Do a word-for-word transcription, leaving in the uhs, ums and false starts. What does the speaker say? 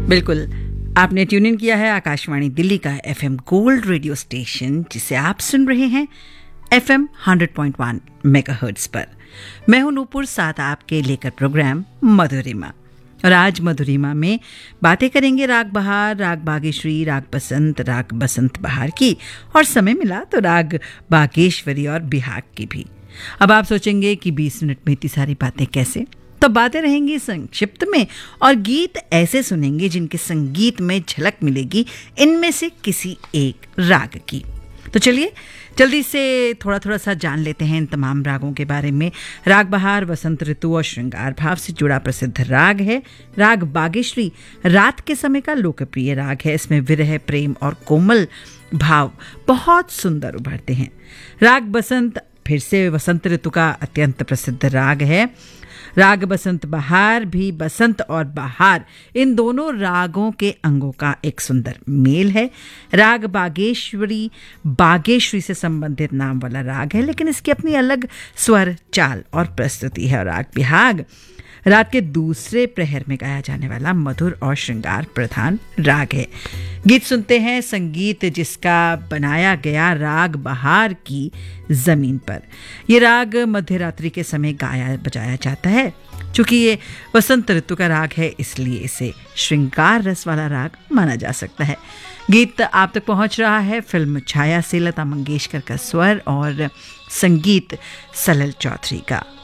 बिल्कुल, आपने tune in किया है आकाशवाणी दिल्ली का एफएम गोल्ड रेडियो स्टेशन, जिसे आप सुन रहे हैं FM hundred point one megahertz पर। मैं हूं नूपुर, साथ आपके लेकर प्रोग्राम मधुरिमा। और आज मधुरिमा में बातें करेंगे राग बहार, राग बागेश्वरी, राग बसंत, राग बसंत बहार की, और समय मिला तो राग बागेश्वरी और बिहाग की भी। अब आप सोचेंगे कि बीस मिनट में इतनी सारी बातें कैसे? तो बातें रहेंगी संक्षिप्त में, और गीत ऐसे सुनेंगे जिनके संगीत में झलक मिलेगी इनमें से किसी एक राग की। तो चलिए जल्दी से थोड़ा थोड़ा सा जान लेते हैं इन तमाम रागों के बारे में। राग बहार वसंत ऋतु और श्रृंगार भाव से जुड़ा प्रसिद्ध राग है। राग बागेश्वरी रात के समय का लोकप्रिय राग है। इसमें विरह, प्रेम और कोमल भाव बहुत सुंदर उभरते हैं। राग बसंत फिर से वसंत ऋतु का अत्यंत प्रसिद्ध राग है। राग बसंत बहार भी बसंत और बहार इन दोनों रागों के अंगों का एक सुंदर मेल है। राग बागेश्वरी बागेश्वरी से संबंधित नाम वाला राग है, लेकिन इसकी अपनी अलग स्वर, चाल और प्रस्तुति है। और राग बिहाग रात के दूसरे प्रहर में गाया जाने वाला मधुर और श्रृंगार प्रधान राग है। गीत सुनते हैं संगीत जिसका बनाया गया राग बहार की जमीन पर। ये राग मध्य रात्रि के समय गाया बजाया जाता है। चूंकि ये वसंत ऋतु का राग है, इसलिए इसे श्रृंगार रस वाला राग माना जा सकता है। गीत आप तक पहुंच रहा है फिल्म छाया से लता मंगेशकर का स्वर और संगीत सलिल चौधरी का।